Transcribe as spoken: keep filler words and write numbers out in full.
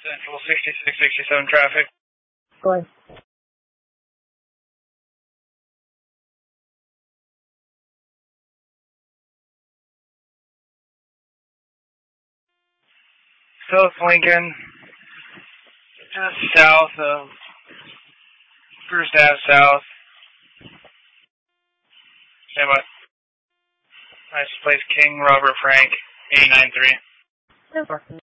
Central sixty-six sixty-seven traffic. Go ahead. South Lincoln, just south of First Ave South. Say what? Nice place, King Robert Frank, eighty-nine three. ten four.